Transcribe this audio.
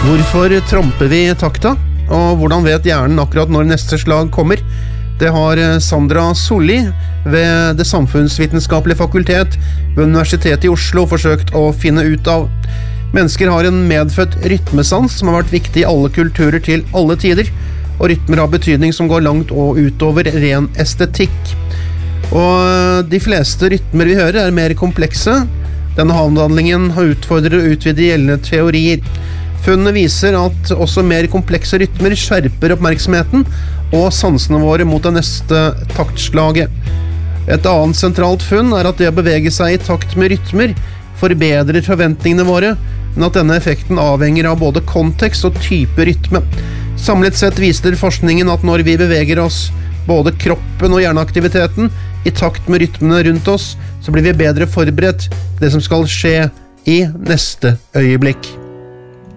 Hvorfor tramper vi takta? Og hvordan vet hjernen akkurat når neste slag kommer? Det har Sandra Solli ved Det samfunnsvitenskapelige fakultet ved Universitetet i Oslo forsøkt å finne ut av. Mennesker har en medfødt rytmesans som har vært viktig i alle kulturer til alle tider, og rytmer har betydning som går langt og utover ren estetikk. Og de fleste rytmer vi hører er mer komplekse. Denne avhandlingen har utfordret å utvide gjeldende teorier. Funnene viser at også mer komplekse rytmer skjerper oppmerksomheten og sansene våre mot det neste taktslaget. Et annet sentralt funn er at det å bevege seg i takt med rytmer forbedrer forventningene våre, men at denne effekten avhenger av både kontekst og type rytme. Samlet sett viser forskningen at når vi beveger oss, både kroppen og hjerneaktiviteten, i takt med rytmene rundt oss, så blir vi bedre forberedt på det som skal skje i neste øyeblikk.